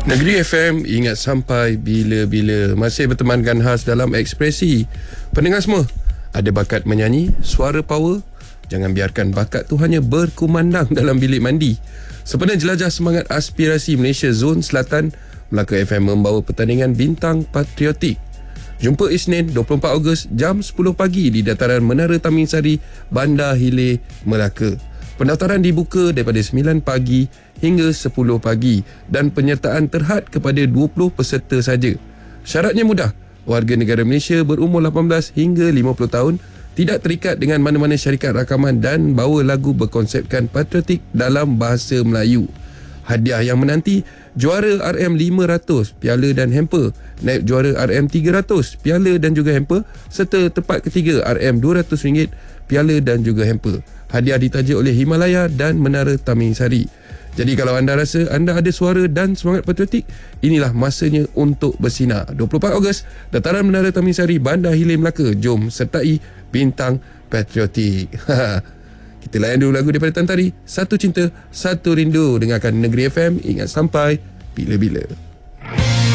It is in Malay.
Negeri FM, ingat sampai bila-bila. Masih bertemankan khas dalam Ekspresi. Pendengar semua, ada bakat menyanyi, suara power? Jangan biarkan bakat tu hanya berkumandang dalam bilik mandi. Sempena jelajah semangat aspirasi Malaysia Zon Selatan, Melaka FM membawa pertandingan bintang patriotik. Jumpa Isnin 24 Ogos jam 10 pagi di dataran Menara Tamin Sari, Bandar Hilir, Melaka. Pendaftaran dibuka daripada 9 pagi hingga 10 pagi dan penyertaan terhad kepada 20 peserta saja. Syaratnya mudah. Warga negara Malaysia berumur 18 hingga 50 tahun, tidak terikat dengan mana-mana syarikat rakaman dan bawa lagu berkonsepkan patriotik dalam bahasa Melayu. Hadiah yang menanti: juara RM500 piala dan hamper, naib juara RM300 piala dan juga hamper, serta tempat ketiga RM200 piala dan juga hamper. Hadiah ditaja oleh Himalaya dan Menara Tamin Sari. Jadi kalau anda rasa anda ada suara dan semangat patriotik, inilah masanya untuk bersinar. 24 Ogos, dataran Menara Tamin Sari, Bandar Hilir, Melaka. Jom sertai bintang patriotik. Kita layan dulu lagu daripada Tan Tari, Satu Cinta, Satu Rindu. Dengarkan Negeri FM, ingat sampai bila-bila.